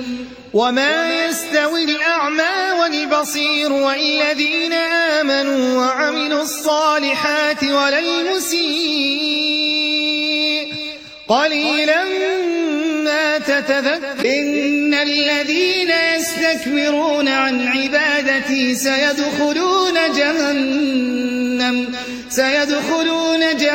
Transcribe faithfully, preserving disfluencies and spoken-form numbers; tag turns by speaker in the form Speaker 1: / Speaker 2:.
Speaker 1: وما يستوي الأعمى والبصير والذين آمنوا وعملوا الصالحات ولا المسيء قليلا ما تتذكرون إن الذين يستكبرون عن عبادتي سيدخلون جهنم سيدخلون جهنم